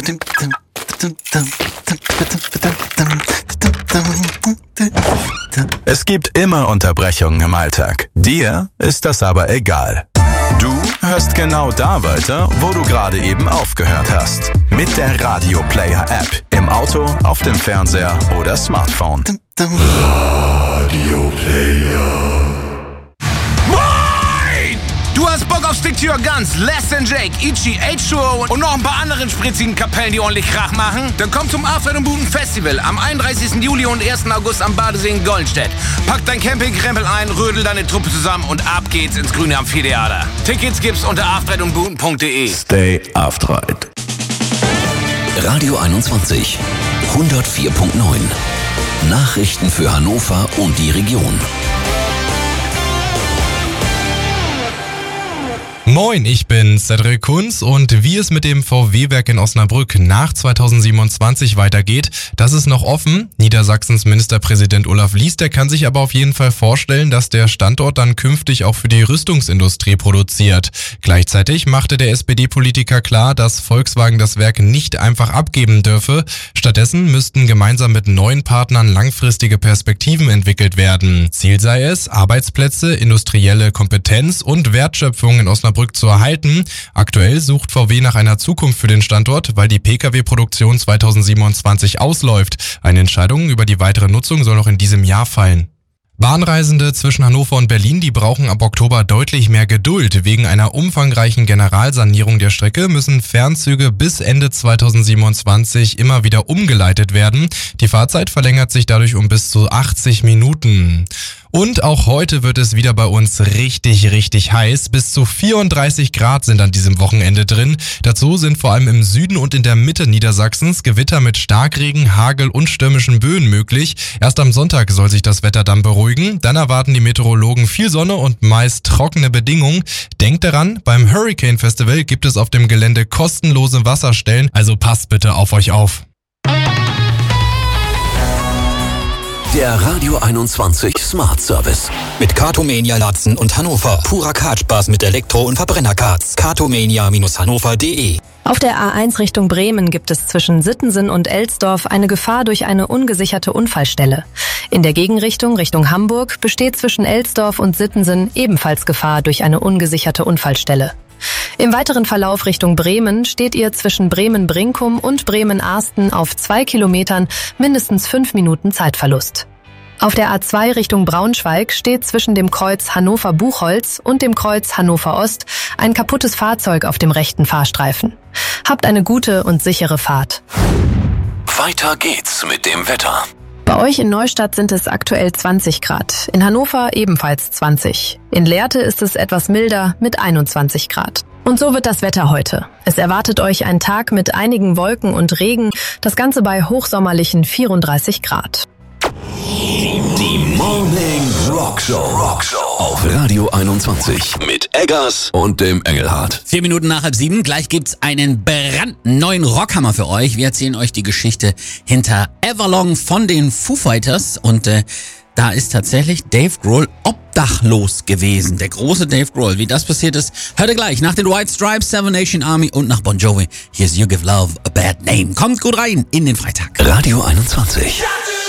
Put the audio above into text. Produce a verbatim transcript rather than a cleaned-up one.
Es gibt immer Unterbrechungen im Alltag. Dir ist das aber egal. Du hörst genau da weiter, wo du gerade eben aufgehört hast. Mit der Radio Player App. Im Auto, auf dem Fernseher oder Smartphone. Radio Player. Moin! Du hast Bock auf Stick to Your Guns, Less Than Jake, Ichi, H zwei O und noch ein paar anderen spritzigen Kapellen, die ordentlich Krach machen? Dann komm zum After und Booten Festival am einunddreißigsten Juli und ersten August am Badesee in Goldenstedt. Pack dein Campingkrempel ein, rödel deine Truppe zusammen und ab geht's ins grüne Amphitheater. Tickets gibt's unter after und booten punkt de. Stay afterride. Radio einundzwanzig, hundertvier Komma neun. Nachrichten für Hannover und die Region. Moin, ich bin Cedric Kunz und wie es mit dem V W-Werk in Osnabrück nach zweitausendsiebenundzwanzig weitergeht, das ist noch offen. Niedersachsens Ministerpräsident Olaf Lies, der kann sich aber auf jeden Fall vorstellen, dass der Standort dann künftig auch für die Rüstungsindustrie produziert. Gleichzeitig machte der S P D-Politiker klar, dass Volkswagen das Werk nicht einfach abgeben dürfe. Stattdessen müssten gemeinsam mit neuen Partnern langfristige Perspektiven entwickelt werden. Ziel sei es, Arbeitsplätze, industrielle Kompetenz und Wertschöpfung in Osnabrück zu erhalten. Aktuell sucht V W nach einer Zukunft für den Standort, weil die Pkw-Produktion zweitausendsiebenundzwanzig ausläuft. Eine Entscheidung über die weitere Nutzung soll noch in diesem Jahr fallen. Bahnreisende zwischen Hannover und Berlin, die brauchen ab Oktober deutlich mehr Geduld. Wegen einer umfangreichen Generalsanierung der Strecke müssen Fernzüge bis Ende zweitausendsiebenundzwanzig immer wieder umgeleitet werden. Die Fahrzeit verlängert sich dadurch um bis zu achtzig Minuten. Und auch heute wird es wieder bei uns richtig, richtig heiß. Bis zu vierunddreißig Grad sind an diesem Wochenende drin. Dazu sind vor allem im Süden und in der Mitte Niedersachsens Gewitter mit Starkregen, Hagel und stürmischen Böen möglich. Erst am Sonntag soll sich das Wetter dann beruhigen. Dann erwarten die Meteorologen viel Sonne und meist trockene Bedingungen. Denkt daran, beim Hurricane Festival gibt es auf dem Gelände kostenlose Wasserstellen. Also passt bitte auf euch auf. Der Radio einundzwanzig Smart Service. Mit Cartomania Latzen und Hannover. Purer Kartspaß mit Elektro- und Verbrennerkarts. cartomania Bindestrich hannover punkt de. Auf der A eins Richtung Bremen gibt es zwischen Sittensen und Elsdorf eine Gefahr durch eine ungesicherte Unfallstelle. In der Gegenrichtung Richtung Hamburg besteht zwischen Elsdorf und Sittensen ebenfalls Gefahr durch eine ungesicherte Unfallstelle. Im weiteren Verlauf Richtung Bremen steht ihr zwischen Bremen-Brinkum und Bremen-Arsten auf zwei Kilometern mindestens fünf Minuten Zeitverlust. Auf der A zwei Richtung Braunschweig steht zwischen dem Kreuz Hannover-Buchholz und dem Kreuz Hannover-Ost ein kaputtes Fahrzeug auf dem rechten Fahrstreifen. Habt eine gute und sichere Fahrt. Weiter geht's mit dem Wetter. Bei euch in Neustadt sind es aktuell zwanzig Grad, in Hannover ebenfalls zwanzig. In Lehrte ist es etwas milder mit einundzwanzig Grad. Und so wird das Wetter heute. Es erwartet euch ein Tag mit einigen Wolken und Regen, das Ganze bei hochsommerlichen vierunddreißig Grad. Die Morning Rock Show. Rock Show auf Radio einundzwanzig mit Eggers und dem Engelhardt. Vier Minuten nach halb sieben, gleich gibt's einen brandneuen Rockhammer für euch. Wir erzählen euch die Geschichte hinter Everlong von den Foo Fighters und äh, da ist tatsächlich Dave Grohl obdachlos gewesen. Der große Dave Grohl. Wie das passiert ist, hört ihr gleich nach den White Stripes, Seven Nation Army und nach Bon Jovi. Here's You Give Love a Bad Name. Kommt gut rein in den Freitag. Radio einundzwanzig.